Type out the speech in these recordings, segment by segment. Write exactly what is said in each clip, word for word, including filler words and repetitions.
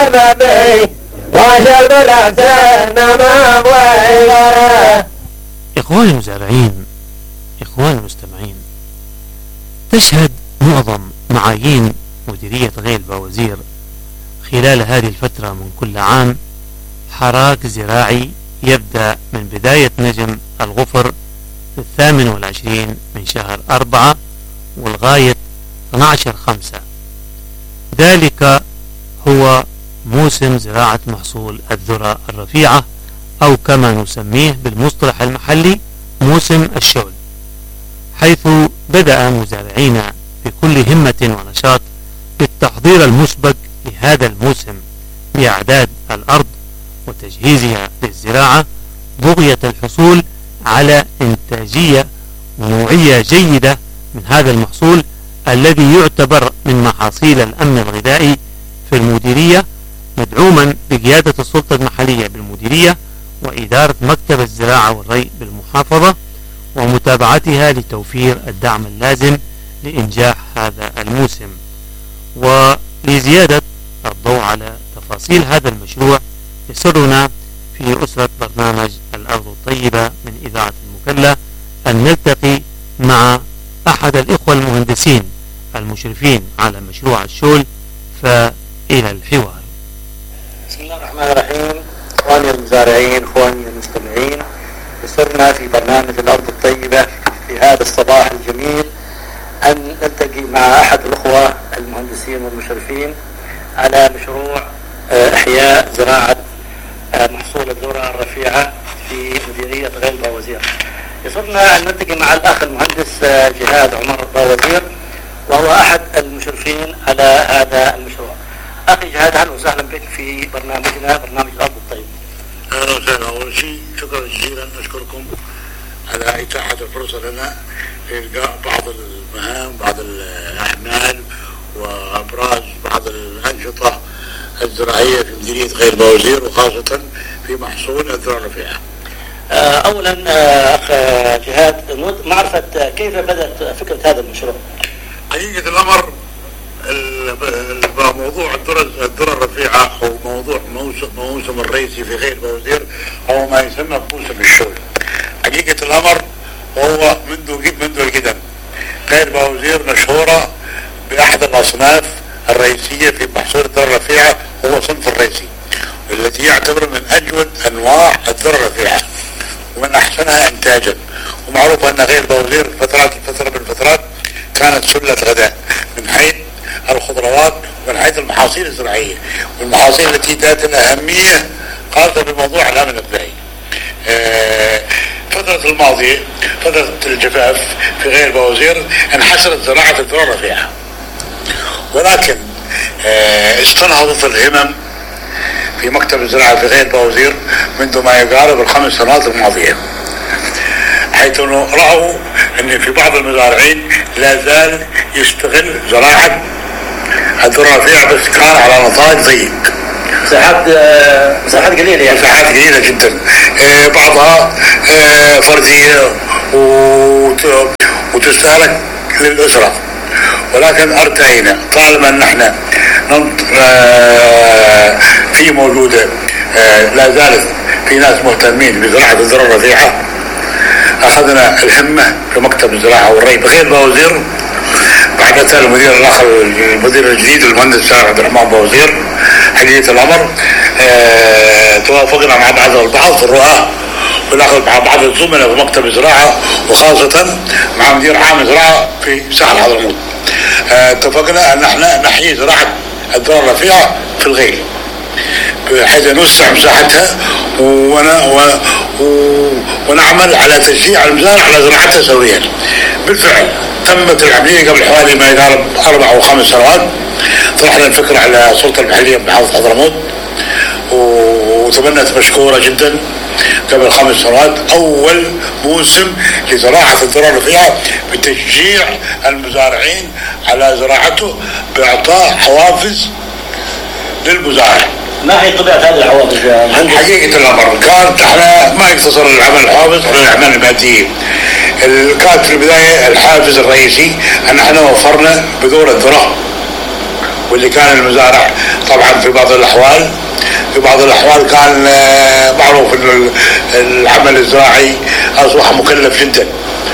سببي وشرب الأحسان ما ويغره. إخواني المزارعين، إخواني المستمعين، تشهد معظم معايين مديرية غيل باوزير خلال هذه الفترة من كل عام حراك زراعي يبدأ من بداية نجم الغفر في الثامن والعشرين من شهر أربعة والغاية اثني عشر خمسة. ذلك هو موسم زراعة محصول الذرة الرفيعة، أو كما نسميه بالمصطلح المحلي موسم الشول، حيث بدأ مزارعينا بكل همة ونشاط بالتحضير المسبق لهذا الموسم بإعداد الأرض وتجهيزها للزراعة، بغية الحصول على إنتاجية ونوعية جيدة من هذا المحصول الذي يعتبر من محاصيل الأمن الغذائي في المديرية، مدعوما بقيادة السلطة المحلية بالمديرية وإدارة مكتب الزراعة والري بالمحافظة ومتابعتها لتوفير الدعم اللازم لإنجاح هذا الموسم. ولزيادة الضوء على تفاصيل هذا المشروع يسرنا في أسرة برنامج الأرض الطيبة من إذاعة المكلا أن نلتقي مع أحد الإخوة المهندسين المشرفين على مشروع الشول، فإلى الحوار. بسم الله الرحمن الرحيم. إخواني المزارعين، إخواني المستمعين، يسرنا في برنامج الأرض الطيبة في هذا الصباح الجميل أن نلتقي مع أحد الأخوة المهندسين والمشرفين على مشروع إحياء زراعة محصول الذرة الرفيعة في مديرية غيل باوزير. يسرنا أن نلتقي مع الأخ المهندس جهاد عمر باوزير، وهو أحد المشرفين على هذا المشروع. أخي جهاد، أهلا وسهلا بك في برنامجنا برنامج الأرض الطيب. أهلا وسهلا. أول شيء شكرا جزيلا أشكركم على إتاحة الفرصة لنا لإلقاء بعض المهام، بعض الأعمال وأبراز بعض الأنشطة الزراعية في مديرية غيل باوزير، وخاصة في محصول الذرة الرفيعة. أولا أخ جهاد، معرفة كيف بدأت فكرة هذا المشروع؟ حقيقة الأمر موضوع الذرة الذرة الرفيعة أو موضوع موسم موسم الرئيسي في غيل باوزير أو ما يسمى موسم الشول. حقيقة الأمر هو منذ منذ القدم غيل باوزير مشهورة بأحد الأصناف الرئيسية في محصول الذرة الرفيعة، هو صنف الرئيسي التي يعتبر من أجود أنواع الذرة الرفيعة ومن أحسنها إنتاجا. ومعروف أن غيل باوزير فترات الفترة من الفترات كانت سلة غذاء من حيث الخضروات ومن حيث المحاصيل الزراعية والمحاصيل التي ذات الأهمية خاصة بموضوع الأمن الغذائي. فترة الماضية فترة الجفاف في غيل باوزير انحسرت زراعة الذرة الرفيعة، ولكن استنهضت الهمم في مكتب الزراعة في غيل باوزير منذ ما يقارب الخمس سنوات الماضية، حيث رأوا أن في بعض المزارعين لا زال يستغل زراعة الذرة الرفيعة بس كان على نطاق ضيق، مساحات مساحات قليلة يعني. مساحات قليلة جدا، بعضها فردية وتستهلك للأسرة. ولكن ارتئينا طالما ان احنا في موجودة لا زالت في ناس مهتمين بزراعة الذرة الرفيعة، اخذنا الهمة في مكتب الزراعة والري بغيل باوزير بعد اتى المدير الاخر المدير الجديد المهندس عبد الرحمن باوزير. حقيقة الامر اه توافقنا مع بعض البعض في الرؤى وناخذ مع بعض الزملاء في مكتب الزراعة وخاصة مع مدير عام الزراعة في ساحل حضرموت. اتفقنا ان احنا نحيي زراعة الذرة الرفيعة في الغيل بحيث نوسع مساحتها ونعمل على تشجيع المزارع على زراعتها سويا. بالفعل تمت العملية قبل حوالي ما يقارب اربع او خمس سنوات. طرحنا الفكرة على السلطة المحلية بمحافظة حضرموت وتبنت مشكورة جدا قبل خمس سنوات اول موسم لزراعة الذرة الرفيعة بتشجيع المزارعين على زراعته باعطاء حوافز للمزارع. ما هي طبيعة هذه الحوافز يا مهندس؟ حقيقة الأمر كانت احنا ما يقتصر العمل الحوافز على الأعمال المادية. كانت في البداية الحافز الرئيسي أن احنا وفرنا بذور الذرة واللي كان المزارع طبعا في بعض الأحوال في بعض الأحوال كان معروف أن العمل الزراعي أصبح مكلف جدا،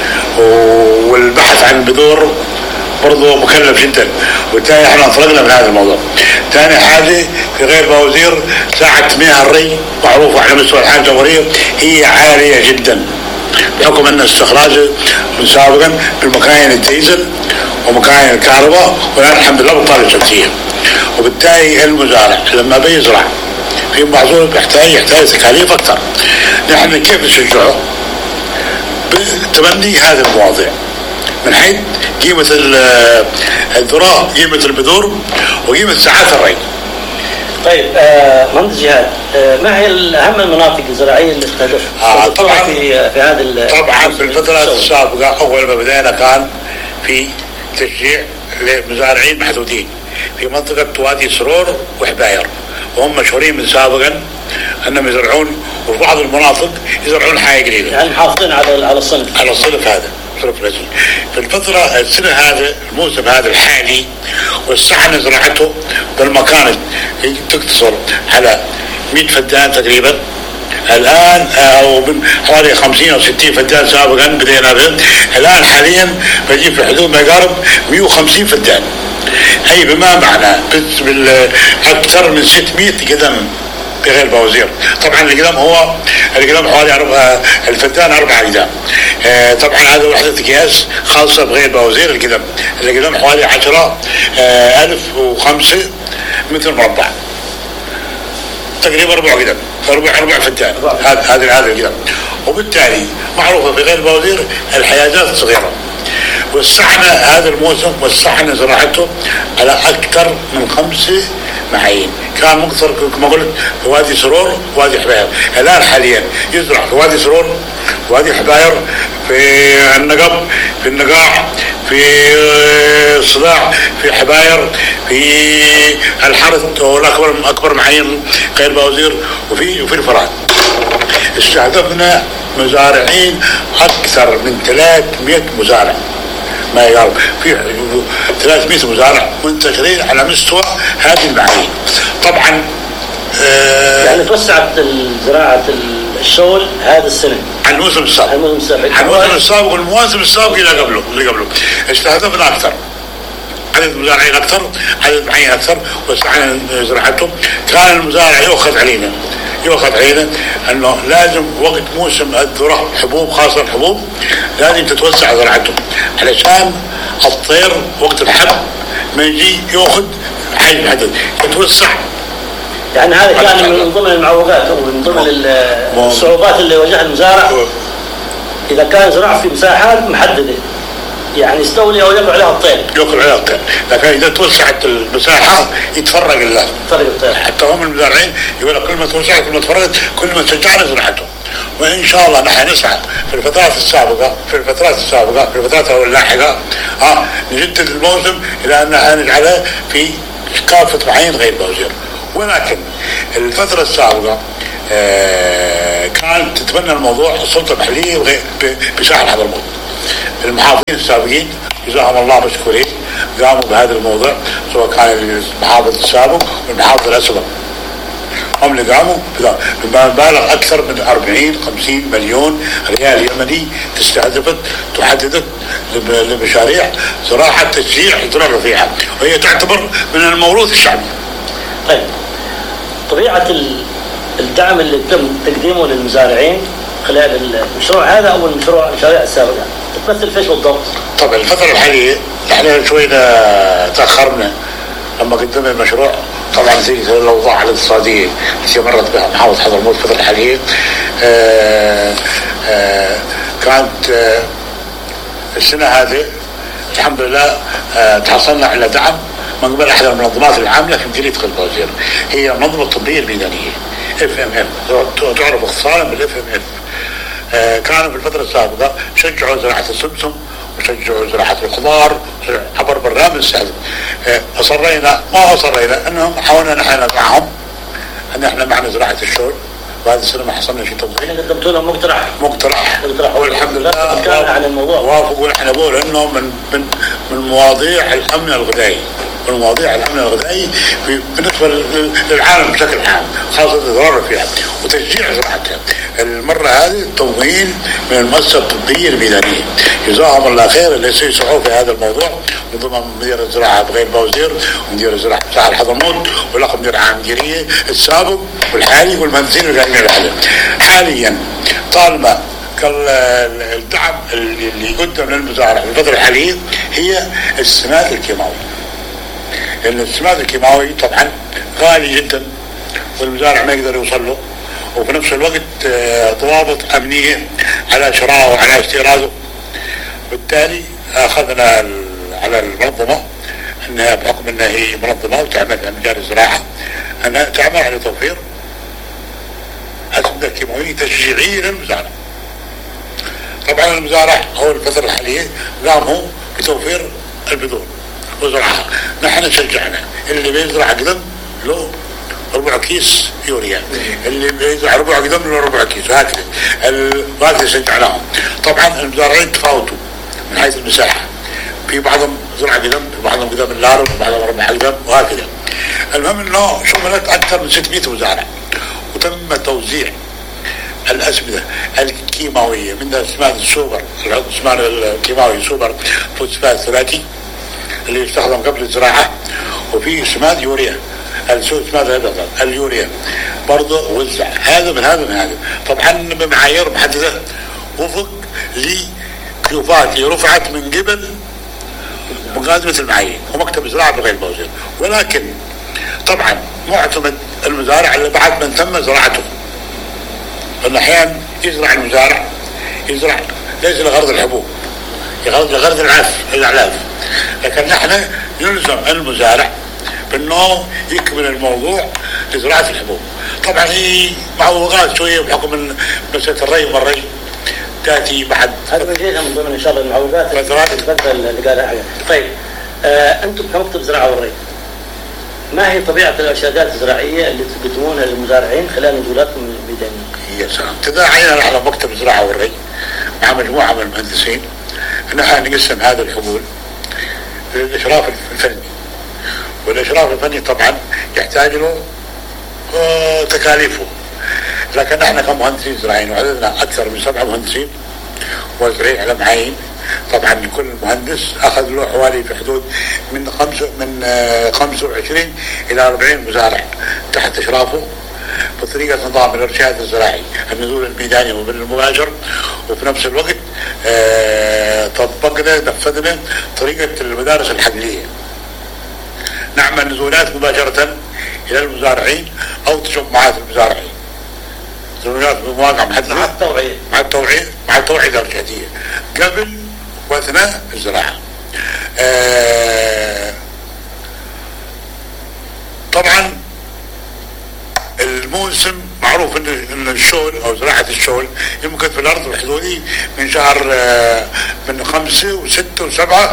والبحث عن البذور برضه مكلف جدا، وبالتالي احنا انطلقنا من هذا الموضوع. ثاني حاجه في غير بوازير ساعه مياه الري معروفه على مستوى الحاله الجمهوريه هي عاليه جدا، بحكم ان استخراجه من سابقا بالمكاين الديزل ومكاين الكهرباء، والان الحمد لله بالطاقه الشمسيه. وبالتالي المزارع لما بيزرع في محصول بيحتاج يحتاج تكاليف اكثر. نحن كيف نشجعه؟ بتبني هذه المواضيع من حيث قيمة الذراء، قيمة البذور، وقيمة ساعات الري. طيب آه مهندس جهاد، آه ما هي أهم المناطق الزراعية اللي استهدف؟ آه طبعا في في هذا طبعا في الفترات السابقة أول ما بدأنا كان في تشجيع لمزارعين محدودين في منطقة وادي سرور وحباير، وهم مشهورين من سابقا أنهم يزرعون، وفي بعض المناطق يزرعون حاجة قليلة. يعني محافظين على على الصنف على الصنف هذا. في الفترة السنة هذا الموسم هذا الحالي وسعنا زراعته بالمكان تقتصر على مئة فدان تقريبا الآن، أو من حوالي خمسين أو ستين فدان سابقا بدينا به، الآن حاليا بجيب في حدود ما يقارب مئة وخمسين فدان، أي بما معنى أكثر من ستمئة قدم بغير بوازير. طبعا القدم هو القدم حوالي أربعة الفدان أربعة قدام. آه طبعا هذا وحدة قياس خاصة بغير بوازير. القدم القدم حوالي عشرة آه ألف وخمسة متر مربع، تقريبا أربع قدم، أربع أربع فدان هذا هذا هذا القدم. وبالتالي معروفة في غير بوازير الحيازات الصغيرة. وسعنا هذا الموسم وسعنا زراعته على أكثر من خمسة معايين. كان مقتصر كما قلت في وادي سرور وادي حباير، الآن حاليا يزرع في وادي سرور وادي حباير، في النقب، في النقاع، في الصداع، في حباير، في الحرث والأكبر أكبر معايين غير بوازير، وفي وفي الفرات. استهدفنا مزارعين أكثر من ثلاثمئة مزارع، ما يقال في ثلاثمئة مزارع منتشرين على مستوى هذه المعايير. طبعا آه يعني توسعت زراعة الشغل هذا السنة عن الموسم السابق، عن الموسم السابق عن الموسم السابق والمواسم السابق اللي قبله اللي قبله استهدفنا أكثر، عدد مزارعين أكثر، عدد معين أكثر، وسعنا زراعتهم. كان المزارع يؤخذ علينا يؤخذ علينا أنه لازم وقت موسم الذرة حبوب، خاصة الحبوب، لازم تتوسع زراعتهم علشان الطير وقت الحب ما يجي يأخذ حجم محدد يتوسع. يعني هذا كان من ضمن المعوقات أو من ضمن الصعوبات اللي واجهها المزارع إذا كان زراعة في مساحات محددة، يعني يستولي أو يقع عليها الطير يقع عليها الطير، لكن إذا توسعت المساحة يتفرق الله يتفرق الطير. حتى هم المزارعين يقول لك كل ما توسعت كل ما تفرقت كل ما شجعنا زراعتهم. وإن شاء الله نحن نسعى في الفترات السابقة في الفترات السابقة في الفترات اللاحقة آه نجدد الموسم إلى أن نجعله في كافة معايين غير بوازير. ولكن الفترة السابقة آه كانت تتبنى الموضوع السلطة المحلية بساحل حضرموت. المحافظين السابقين جزاهم الله مشكورين قاموا بهذا الموضوع، سواء كان المحافظ السابق والمحافظ الأسبق، هم اللي قاموا بمبالغ أكثر من أربعين خمسين مليون ريال يمني تستهدفت تحددت لمشاريع زراعة تشجيع الذرة الرفيعة، وهي تعتبر من الموروث الشعبي. طيب طبيعة الدعم اللي تم تقديمه للمزارعين خلال المشروع هذا أو المشروع المشاريع السابقة تمثل فيش بالضبط؟ طبعا الفترة الحالية احنا شوية تأخرنا لما قدمنا المشروع، طبعا نتيجة الأوضاع الاقتصادية التي مرت بها محافظة حضرموت الفترة الحالية آآ آآ كانت آآ السنة هذه الحمد لله تحصلنا على دعم من قبل أحد المنظمات العاملة في مديرية غير بوازير، هي المنظمة الطبية الميدانية اف ام اف، تعرف اختصارا بالاف ام اف. كانوا في الفترة السابقة شجعوا زراعة السمسم وشجعوا زراعة الخضار عبر برنامج السعد. أصرينا ما أصرينا أنهم حاولنا نحن معهم أن احنا معنا زراعة الشغل، وهذه السنة ما حصلنا شيء تطبيق. قدمت لهم مقترح مقترح والحمد لله كان عن الموضوع وافقوا. نحن نقول انه من من من مواضيع الامن الغذائي والمواضيع الامن الغذائي بالنسبه للعالم بشكل عام، خاصه الزراعه الرفيعه وتشجيع زراعتها. المره هذه التمويل من المؤسسه الطبيه الميدانيه، جزاهم الله خير اللي يسعوا في هذا الموضوع من ضمن مدير الزراعه بغير بوزير ومدير الزراعه ساحل حضرموت والاخ مدير عام مديريه السابق والحالي والمهندسين اللي قاعدين يعملوا. حاليا طالما الدعم اللي يقدم للمزارع في الفتره الحاليه هي السماد الكيماوي، لان السماد الكيماوي طبعا غالي جدا والمزارع ما يقدر يوصل له، وفي نفس الوقت ضوابط امنيه على شرائه وعلى استيراده. بالتالي اخذنا على المنظمه انها بحكم انها هي منظمه وتعمل في مجال الزراعه انها تعمل على توفير السماد الكيماوي تشجيعيه للمزارع. طبعا المزارع هو الفتره الحاليه قاموا بتوفير البذور وزراعها، نحن شجعنا اللي بيزرع قدم له ربع كيس يوريا، اللي بيزرع ربع قدم له ربع كيس، وهكذا وهكذا شجعناهم. طبعا المزارعين تفاوتوا من حيث المساحه، في بعضهم زرع قدم، في بعضهم قدم اللارب، في بعضهم ربع قدم وهكذا. المهم انه شملت اكثر من ستمائة مزارع، وتم توزيع الأسمدة الكيماوية من السماد السوبر، السماد الكيماوي سوبر فوسفات ثلاثي اللي يستخدم قبل الزراعة، وفي سماد يوريا السماد اليوريا برضه وزع هذا من هذا من هذا، طبعا بمعايير محددة وفق لكيوفات رفعت من قبل مقادمة المعايير ومكتب الزراعة بغير بوزير. ولكن طبعا معتمد المزارع اللي بعد من تم زراعته، لأن أحيانا يزرع المزارع يزرع ليس لغرض الحبوب، لغرض العلف الأعلاف، لكن نحن نلزم المزارع بأنه يكمل الموضوع لزراعة الحبوب. طبعا هي معوقات شوية بحكم مسألة الري والري تأتي بعد هذا بنجيها من ضمن إن شاء الله المعوقات الفترة اللي قالها عليها. طيب آه أنتم كمكتب زراعة والري ما هي طبيعة الإرشادات الزراعية اللي تقدمونها للمزارعين خلال نزولاتكم الميدانية؟ يا سلام، تداعينا نحن مكتب الزراعة والري مع مجموعة من المهندسين نحن نقسم هذا الحبول للإشراف الفني، والإشراف الفني طبعا يحتاج له تكاليفه، لكن نحن كمهندسين زراعيين وعددنا أكثر من سبعة مهندسين وزراعيين على معين. طبعا كل مهندس أخذ له حوالي في حدود من خمسة من خمسة وعشرين إلى أربعين مزارع تحت إشرافه بطريقة نظام الإرشاد الزراعي، النزول الميداني وبالمباشر، وفي نفس الوقت آه طبقنا نفذنا طريقة المدارس الحقلية، نعمل نزولات مباشرة إلى المزارعين أو تجمعات المزارعين، نزولات بمواقع محددة مع التوعية مع التوعية مع التوعية الإرشادية قبل وأثناء الزراعة. آه طبعا الموسم معروف ان ان الشغل او زراعه الشغل يمكن في الارض الحدودي من شهر آه من خمسه وسته وسبعه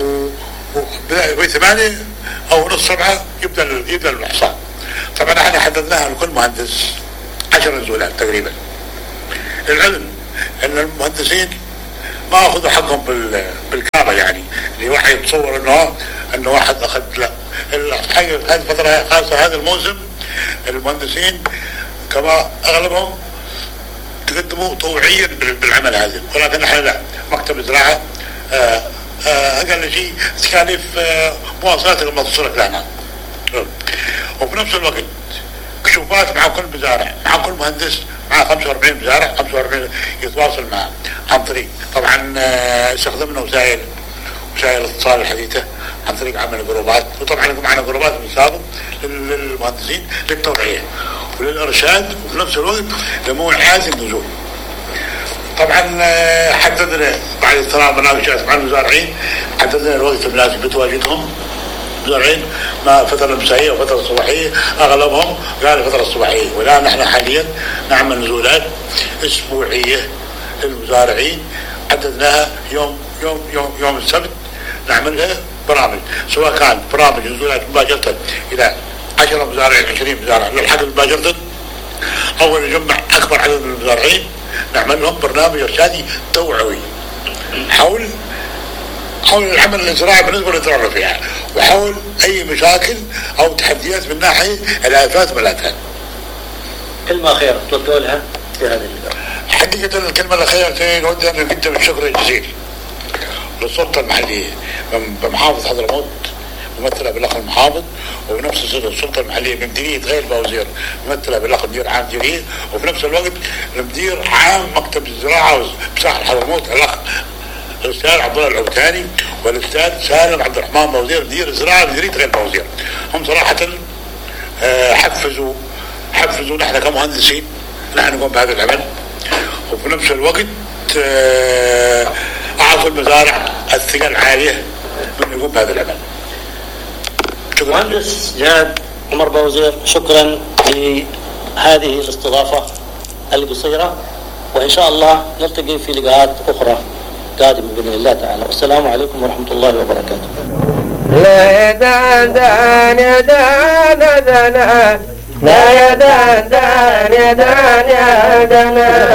وثمانيه او نص سبعه يبدا يبدا الاحصاد. طبعا احنا حددناها لكل مهندس عشر نزولات تقريبا. العلم ان المهندسين ما اخذوا حقهم بالكامل، يعني اللي واحد يتصور انه انه واحد اخذ، لا، هذه الفتره خاصه هذا الموسم المهندسين كما اغلبهم تقدموا طوعيا بالعمل هذا، ولكن نحن لا، مكتب الزراعه اقل شيء تكاليف مواصلات لما تصلك لنا، وفي نفس الوقت كشوفات مع كل مزارع، مع كل مهندس، مع خمسة وأربعين مزارع خمسة وأربعين يتواصل معه عن طريق طبعا استخدمنا وسائل وسائل الاتصال الحديثه عن طريق عمل جروبات، وطبعا معنا جروبات من سابق للمهندسين للتوعيه وللارشاد وفي نفس الوقت لموعظ النزول. طبعا حددنا بعد اقتراب مناقشات مع المزارعين حددنا الوقت المناسب لتواجدهم مزارعين ما فترة مسائية وفترة صباحية، أغلبهم قال الفترة الصباحية، والآن نحن حاليا نعمل نزولات أسبوعية للمزارعين حددناها يوم يوم يوم يوم السبت نعملها برامج، سواء كان برامج نزولات مباشرة إلى عشرة مزارعين عشرين مزارع للحق مباشرة، أو نجمع أكبر عدد من المزارعين نعمل لهم برنامج إرشادي توعوي حول حول العمل الزراعي بالنسبه للدرة الرفيعه، وحول اي مشاكل او تحديات من ناحيه الافات والافات. كلمه اخيره تقولها في هذه اللقاء. حقيقه الكلمه الاخيره نود ان نقدم الشكر الجزيل للسلطه المحليه بمحافظه حضرموت ممثله بالاخ المحافظ، وبنفس السلطه المحليه بمديريه غير البوزير ممثله بالاخ مدير عام مديريه، وفي نفس الوقت المدير عام مكتب الزراعه بساحل حضرموت الاخ الاستاذ عبد الله العوتاني والاستاذ سالم عبد الرحمن بوزير مدير الزراعه مديريه غير البوزير. هم صراحه حفزوا حفزوا نحن كمهندسين نحن نقوم بهذا العمل، وفي نفس الوقت اعطوا المزارع الثقه العاليه من يقوم بهذا العمل. مهندس جهاد عمر بوزير، شكرا لهذه الاستضافه القصيره، وان شاء الله نلتقي في لقاءات اخرى قادمه باذن الله تعالى. والسلام عليكم ورحمه الله وبركاته. لا يدان دان يدان دنا لا يدان دان يدان يدنا